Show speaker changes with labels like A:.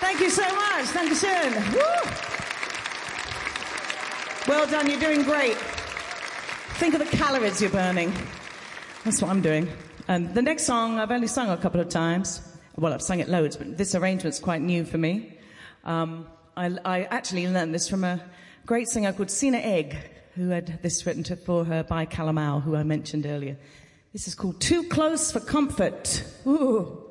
A: Thank you so much. Dankeschön. Woo! Well done. You're doing great. Think of the calories you're burning. That's what I'm doing. And the next song, I've only sung a couple of times. Well, I've sung it loads, but this arrangement's quite new for me. I actually learned this from a great singer called Sina Egg, who had this written for her by Calamau, who I mentioned earlier. This is called Too Close for Comfort. Ooh.